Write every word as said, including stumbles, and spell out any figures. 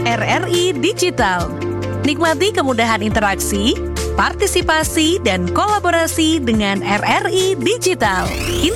R R I Digital. Nikmati kemudahan interaksi, partisipasi, dan kolaborasi dengan R R I Digital.